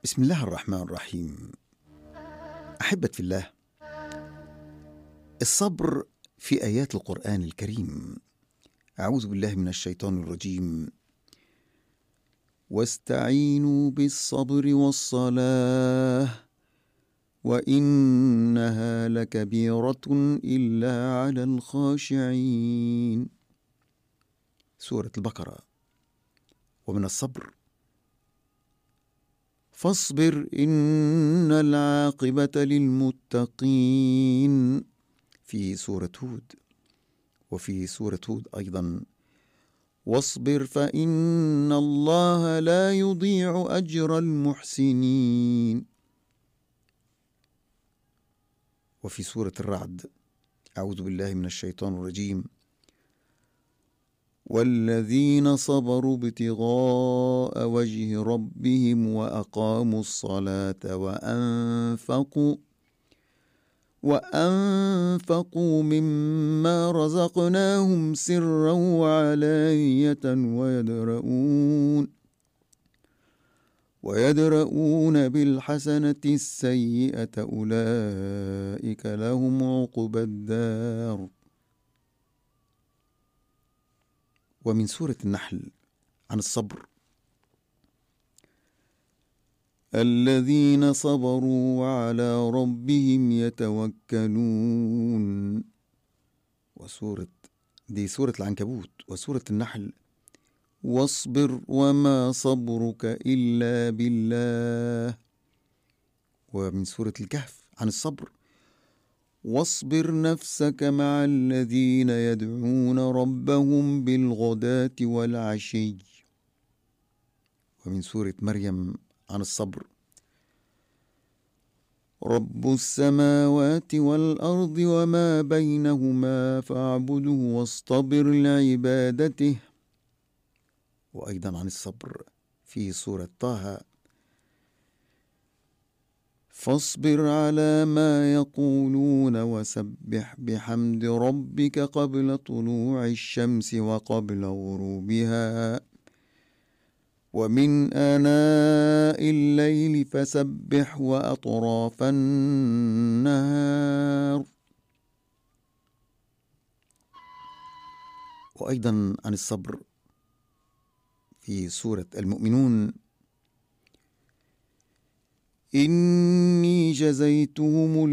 بسم الله الرحمن الرحيم. أحبة في الله، الصبر في آيات القرآن الكريم. أعوذ بالله من الشيطان الرجيم. واستعينوا بالصبر والصلاة وإنها لكبيرة إلا على الخاشعين. سورة البقرة. ومن الصبر فاصبر إن العاقبة للمتقين في سورة هود. وفي سورة هود أيضا واصبر فإن الله لا يضيع أجر المحسنين. وفي سورة الرعد أعوذ بالله من الشيطان الرجيم. والذين صبروا ابتغاء وجه ربهم وأقاموا الصلاة وأنفقوا مما رزقناهم سرا وعلانية ويدرؤون بالحسنة السيئة أولئك لهم عقبى الدار. ومن سورة النحل عن الصبر. الذين صبروا وعلى ربهم يتوكلون. دي سورة العنكبوت. وسورة النحل واصبر وما صبرك إلا بالله. ومن سورة الكهف عن الصبر. واصبر نفسك مع الذين يدعون ربهم بالغداة والعشي. ومن سورة مريم عن الصبر. رب السماوات والأرض وما بينهما فاعبده واصطبر لعبادته. وأيضا عن الصبر في سورة طه. فاصبر على ما يقولون وسبح بحمد ربك قبل طلوع الشمس وقبل غروبها ومن آناء الليل فسبح وأطراف النهار. وأيضا عن الصبر في سورة المؤمنون. إني جزيتهم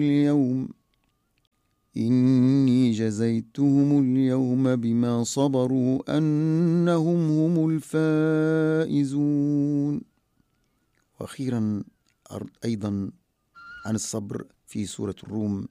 اليوم بما صبروا أنهم هم الفائزون. وأخيرا أيضا عن الصبر في سورة الروم.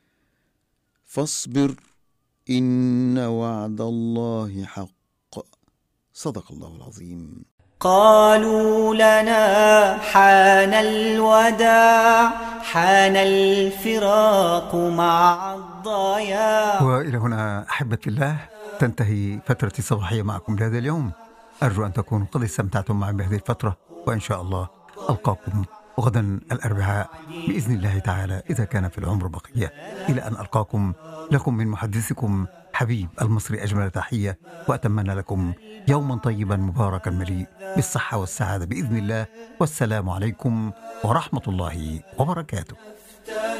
فاصبر إن وعد الله حق. صدق الله العظيم. قالوا لنا حان الوداع حان الفراق مع الضياع. وإلى هنا أحبة الله تنتهي فترتي الصباحية معكم لهذا اليوم. أرجو أن تكونوا قد استمتعتم معي بهذه الفترة، وإن شاء الله ألقاكم غدا الأربعاء بإذن الله تعالى إذا كان في العمر بقية. إلى أن ألقاكم، لكم من محدثكم حبيب المصري أجمل تحية، وأتمنى لكم يوما طيبا مباركا مليء بالصحة والسعادة بإذن الله. والسلام عليكم ورحمة الله وبركاته.